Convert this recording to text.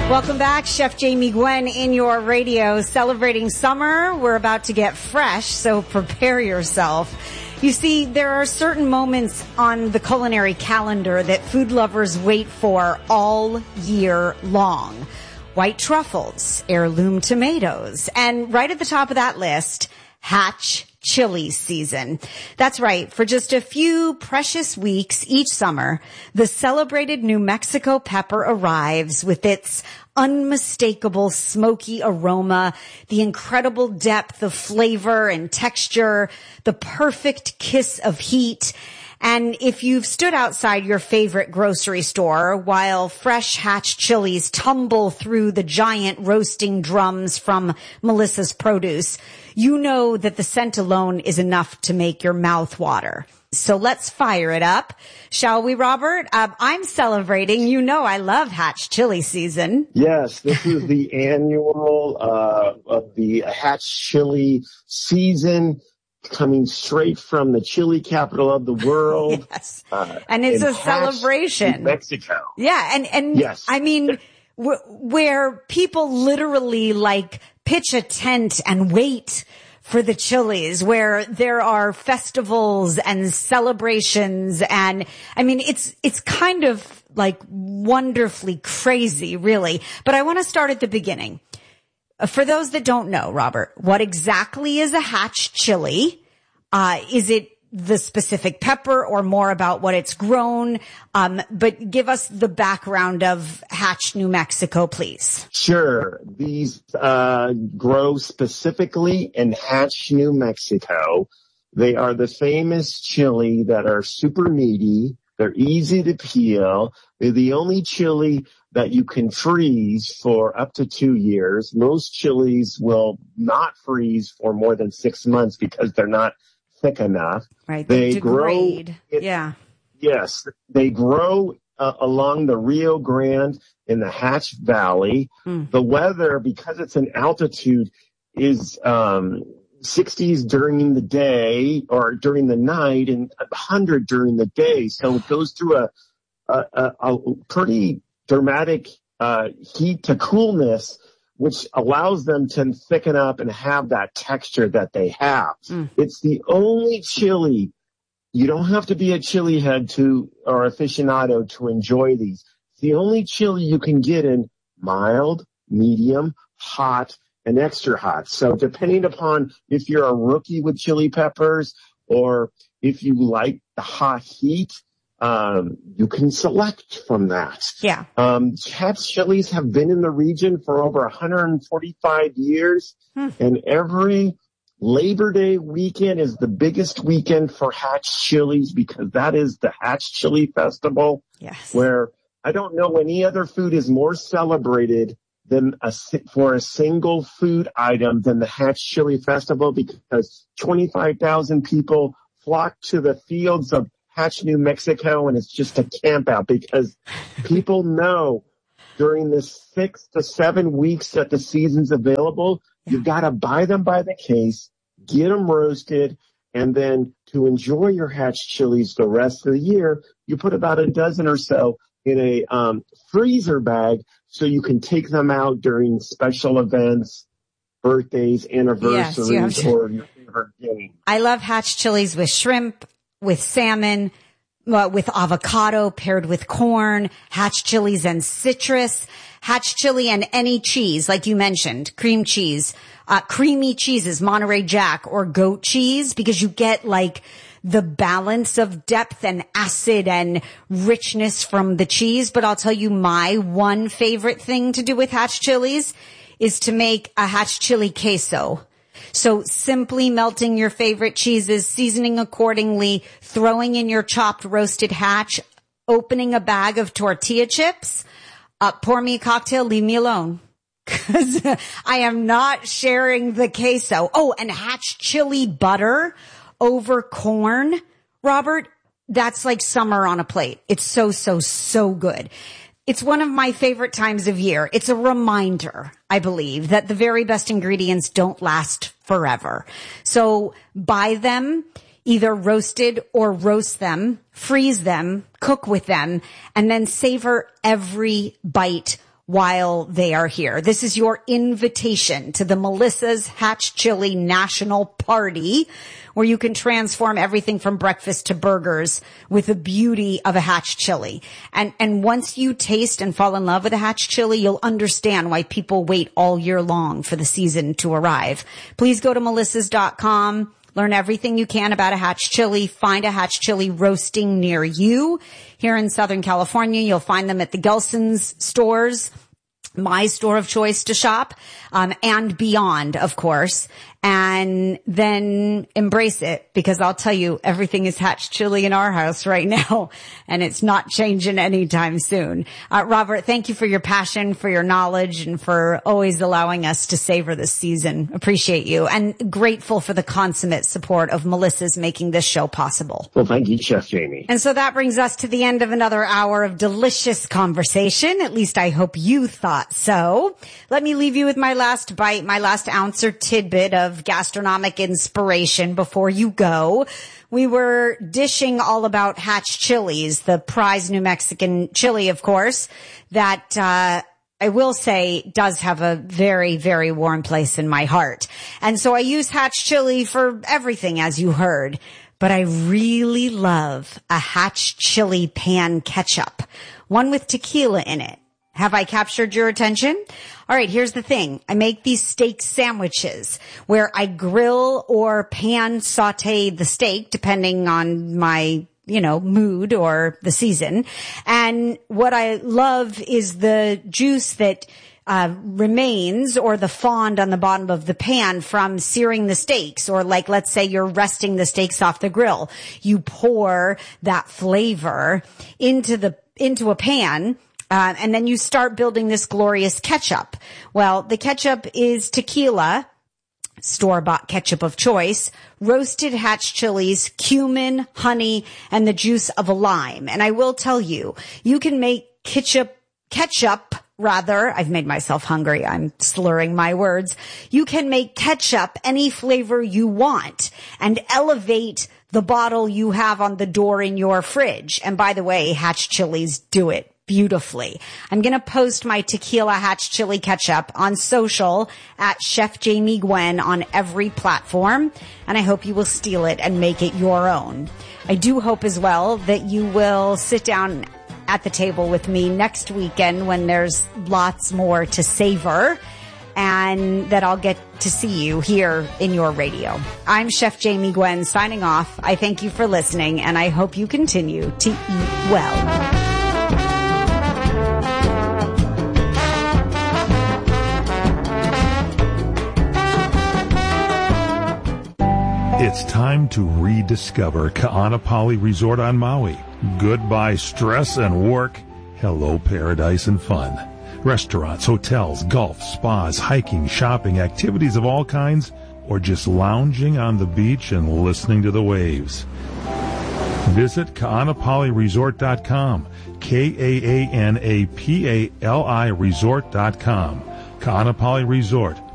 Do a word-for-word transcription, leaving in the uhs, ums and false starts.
Welcome back. Chef Jamie Gwen in your radio, celebrating summer. We're about to get fresh, so prepare yourself. You see, there are certain moments on the culinary calendar that food lovers wait for all year long. White truffles, heirloom tomatoes, and right at the top of that list, Hatch chili season. That's right. For just a few precious weeks each summer, the celebrated New Mexico pepper arrives with its unmistakable smoky aroma, the incredible depth of flavor and texture, the perfect kiss of heat. And if you've stood outside your favorite grocery store while fresh Hatch chilies tumble through the giant roasting drums from Melissa's Produce, you know that the scent alone is enough to make your mouth water. So let's fire it up. Shall we, Robert? Um, I'm celebrating. You know I love Hatch chili season. Yes, this is the annual uh of the Hatch chili season, coming straight from the chili capital of the world. Yes. Uh, and it's a Hatch, celebration. Mexico. Yeah. And, and yes. I mean, w- where people literally like pitch a tent and wait for the chilies, where there are festivals and celebrations. And I mean, it's, it's kind of like wonderfully crazy, really. But I want to start at the beginning. For those that don't know, Robert, what exactly is a Hatch chili? Uh, is it the specific pepper or more about what it's grown? Um, but give us the background of Hatch, New Mexico, please. Sure. These uh grow specifically in Hatch, New Mexico. They are the famous chili that are super meaty. They're easy to peel. They're the only chili that you can freeze for up to two years. Most chilies will not freeze for more than six months because they're not thick enough. Right. They, they grow. It, yeah. Yes. They grow uh, along the Rio Grande in the Hatch Valley. Mm. The weather, because it's an altitude, is um sixties during the day or during the night and one hundred during the day. So it goes through a, a, a, a pretty dramatic uh heat to coolness, which allows them to thicken up and have that texture that they have. Mm. It's the only chili. You don't have to be a chili head to or aficionado to enjoy these. It's the only chili you can get in mild, medium, hot, and extra hot. So depending upon if you're a rookie with chili peppers or if you like the hot heat, um, you can select from that. Yeah. Um, Hatch chilies have been in the region for over one hundred forty-five years. Hmm. And every Labor Day weekend is the biggest weekend for Hatch chilies because that is the Hatch Chili Festival. Yes. Where I don't know any other food is more celebrated than a, for a single food item than the Hatch Chili Festival, because twenty-five thousand people flock to the fields of Hatch, New Mexico, and it's just a camp out because people know during the six to seven weeks that the season's available, you've got to buy them by the case, get them roasted, and then to enjoy your Hatch chilies the rest of the year, you put about a dozen or so in a um, freezer bag so you can take them out during special events, birthdays, anniversaries, yes, to- or your favorite game. I love Hatch chilies with shrimp, with salmon, uh, with avocado paired with corn, Hatch chilies and citrus, Hatch chili and any cheese, like you mentioned, cream cheese, uh, creamy cheeses, Monterey Jack or goat cheese, because you get like the balance of depth and acid and richness from the cheese. But I'll tell you my one favorite thing to do with Hatch chilies is to make a Hatch chili queso. So simply melting your favorite cheeses, seasoning accordingly, throwing in your chopped roasted Hatch, opening a bag of tortilla chips, uh, pour me a cocktail, leave me alone. Cause I am not sharing the queso. Oh, and Hatch chili butter over corn, Robert, that's like summer on a plate. It's so, so, so good. It's one of my favorite times of year. It's a reminder, I believe, that the very best ingredients don't last forever. So buy them, either roasted or roast them, freeze them, cook with them, and then savor every bite while they are here. This is your invitation to the Melissa's Hatch Chili National Party, where you can transform everything from breakfast to burgers with the beauty of a Hatch chili. And, and once you taste and fall in love with a Hatch chili, you'll understand why people wait all year long for the season to arrive. Please go to melissas dot com. Learn everything you can about a Hatch chili. Find a Hatch chili roasting near you. Here in Southern California, you'll find them at the Gelson's stores, my store of choice to shop, um, and beyond, of course. And then embrace it, because I'll tell you, everything is Hatch chili in our house right now, and it's not changing anytime soon. Uh, Robert, thank you for your passion, for your knowledge, and for always allowing us to savor this season. Appreciate you, and grateful for the consummate support of Melissa's making this show possible. Well, thank you, Chef Jamie. And so that brings us to the end of another hour of delicious conversation. At least I hope you thought so. Let me leave you with my last bite, my last ounce or tidbit of gastronomic inspiration before you go. We were dishing all about Hatch chilies, the prized New Mexican chili, of course, that, uh, I will say does have a very, very warm place in my heart. And so I use Hatch chili for everything, as you heard. But I really love a Hatch chili pan ketchup, one with tequila in it. Have I captured your attention? All right, here's the thing. I make these steak sandwiches where I grill or pan saute the steak, depending on my, you know, mood or the season. And what I love is the juice that uh remains, or the fond on the bottom of the pan from searing the steaks, or like, let's say you're resting the steaks off the grill. You pour that flavor into the, into a pan. Uh, and then you start building this glorious ketchup. Well, the ketchup is tequila, store-bought ketchup of choice, roasted Hatch chilies, cumin, honey, and the juice of a lime. And I will tell you, you can make ketchup, ketchup, rather, I've made myself hungry. I'm slurring my words. You can make ketchup any flavor you want and elevate the bottle you have on the door in your fridge. And by the way, Hatch chilies do it beautifully. I'm going to post my tequila Hatch chili ketchup on social at Chef Jamie Gwen on every platform, and I hope you will steal it and make it your own. I do hope as well that you will sit down at the table with me next weekend when there's lots more to savor, and that I'll get to see you here in your radio. I'm Chef Jamie Gwen signing off. I thank you for listening, and I hope you continue to eat well. It's time to rediscover Ka'anapali Resort on Maui. Goodbye stress and work. Hello paradise and fun. Restaurants, hotels, golf, spas, hiking, shopping, activities of all kinds, or just lounging on the beach and listening to the waves. Visit Ka'anapali Resort dot com, K A A N A P A L I Resort dot com. Ka'anapali Resort,